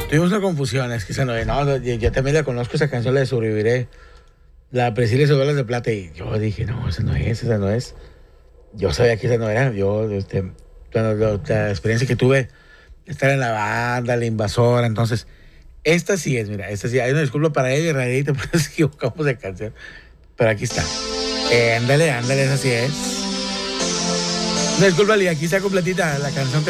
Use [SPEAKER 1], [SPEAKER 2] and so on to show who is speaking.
[SPEAKER 1] Tuvimos una confusión, es que esa no es. No, yo también la conozco, esa canción, la de Sobreviviré. La Priscila y sus bolas de plata. Y yo dije, no, esa no es, esa no es. Yo sabía que esa no era. La experiencia que tuve, estar en la banda, la invasora, entonces. Esta sí es, mira, esta sí. Hay una disculpa para ella y Radita, porque nos equivocamos de canción. Pero aquí está. Ándale, ándale, esa sí es. Una disculpa, Lía, aquí está completita la canción.